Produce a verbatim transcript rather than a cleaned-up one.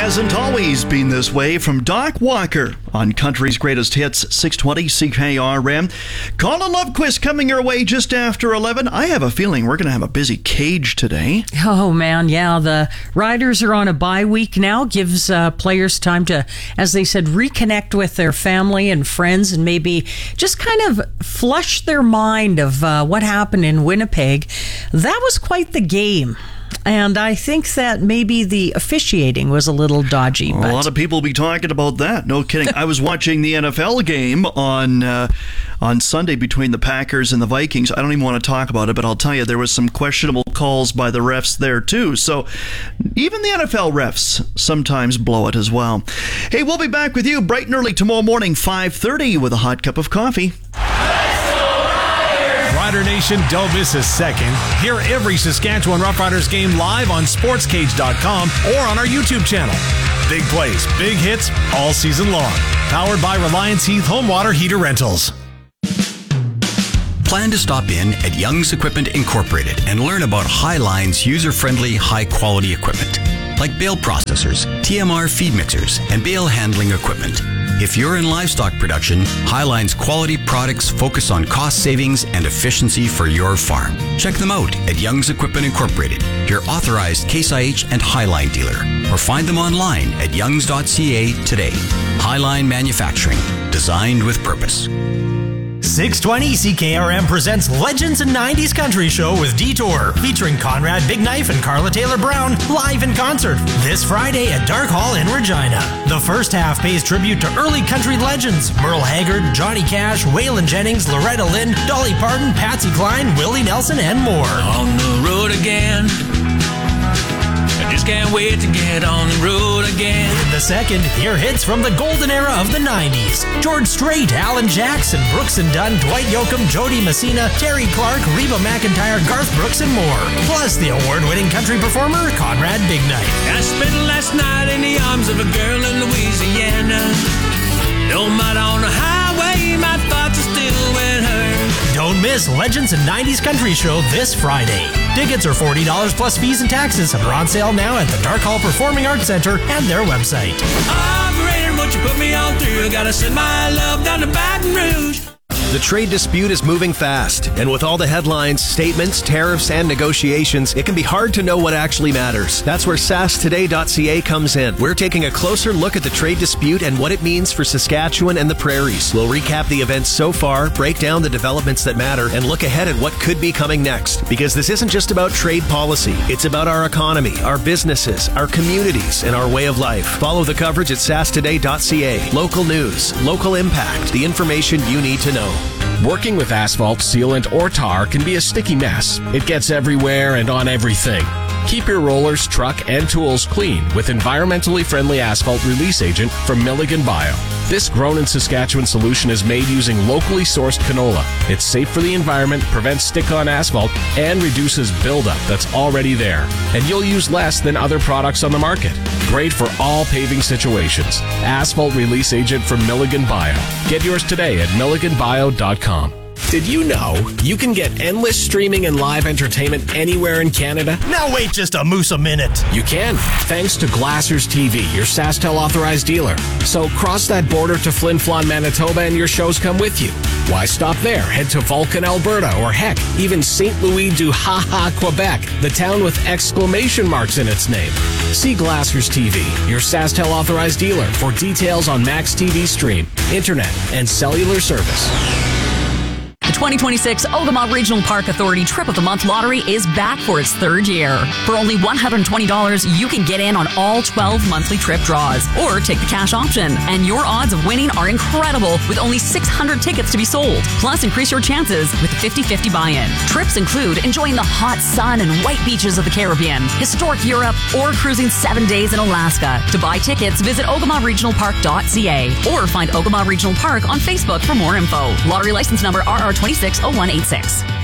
Hasn't always been this way from Doc Walker on Country's Greatest Hits, six twenty C K R M. Colin Lovequist coming your way just after eleven. I have a feeling we're going to have a busy cage today. Oh, man, yeah. The Riders are on a bye week now. Gives uh, players time to, as they said, reconnect with their family and friends and maybe just kind of flush their mind of uh, what happened in Winnipeg. That was quite the game. And I think that maybe the officiating was a little dodgy. But a lot of people will be talking about that. No kidding. I was watching the N F L game on uh, on Sunday between the Packers and the Vikings. I don't even want to talk about it, but I'll tell you, there was some questionable calls by the refs there, too. So even the N F L refs sometimes blow it as well. Hey, we'll be back with you bright and early tomorrow morning, five thirty, with a hot cup of coffee. Rider Nation, don't miss a second. Hear every Saskatchewan Roughriders game live on sports cage dot com or on our YouTube channel. Big plays, big hits, all season long. Powered by Reliance Heath Home Water Heater Rentals. Plan to stop in at Young's Equipment Incorporated and learn about Highline's user-friendly, high-quality equipment, like bale processors, T M R feed mixers, and bale handling equipment. If you're in livestock production, Highline's quality products focus on cost savings and efficiency for your farm. Check them out at Young's Equipment Incorporated, your authorized Case I H and Highline dealer, or find them online at youngs dot c a today. Highline Manufacturing, designed with purpose. six twenty C K R M presents Legends in nineties Country Show with Detour, featuring Conrad Big Knife and Carla Taylor Brown live in concert this Friday at Dark Hall in Regina. The first half pays tribute to early country legends Merle Haggard, Johnny Cash, Waylon Jennings, Loretta Lynn, Dolly Parton, Patsy Cline, Willie Nelson, and more. On the road again. I just can't wait to get on the road again. In the second, hear hits from the golden era of the nineties. George Strait, Alan Jackson, Brooks and Dunn, Dwight Yoakam, Jody Messina, Terry Clark, Reba McEntire, Garth Brooks, and more. Plus the award-winning country performer, Conrad Big Knife. I spent last night in the arms of a girl in Louisiana. No matter on the highway, my thoughts are still with her. Don't miss Legends in nineties Country Show this Friday. Tickets are forty dollars plus fees and taxes and are on sale now at the Dark Hall Performing Arts Center and their website. Operator, won't you put me on through? Gotta send my love down to Baton Rouge. The trade dispute is moving fast, and with all the headlines, statements, tariffs, and negotiations, it can be hard to know what actually matters. That's where sask today dot c a comes in. We're taking a closer look at the trade dispute and what it means for Saskatchewan and the prairies. We'll recap the events so far, break down the developments that matter, and look ahead at what could be coming next. Because this isn't just about trade policy. It's about our economy, our businesses, our communities, and our way of life. Follow the coverage at sask today dot c a. Local news, local impact, the information you need to know. Working with asphalt, sealant, or tar can be a sticky mess. It gets everywhere and on everything. Keep your rollers, truck, and tools clean with environmentally friendly asphalt release agent from Milligan Bio. This grown in Saskatchewan solution is made using locally sourced canola. It's safe for the environment, prevents stick-on asphalt, and reduces buildup that's already there. And you'll use less than other products on the market. Great for all paving situations. Asphalt release agent from Milligan Bio. Get yours today at milligan bio dot com. Did you know you can get endless streaming and live entertainment anywhere in Canada? Now wait just a moose a minute. You can, thanks to Glassers T V, your SaskTel authorized dealer. So cross that border to Flin Flon, Manitoba, and your shows come with you. Why stop there? Head to Vulcan, Alberta, or heck, even Saint Louis du Ha-Ha, Quebec, the town with exclamation marks in its name. See Glassers T V, your SaskTel authorized dealer, for details on Max T V Stream, internet, and cellular service. The twenty twenty-six Ogama Regional Park Authority Trip of the Month Lottery is back for its third year. For only one hundred twenty dollars, you can get in on all twelve monthly trip draws, or take the cash option. And your odds of winning are incredible, with only six hundred tickets to be sold. Plus, increase your chances with a fifty-fifty buy-in. Trips include enjoying the hot sun and white beaches of the Caribbean, historic Europe, or cruising seven days in Alaska. To buy tickets, visit ogama regional park dot c a or find Ogama Regional Park on Facebook for more info. Lottery license number R R two six zero one eight six.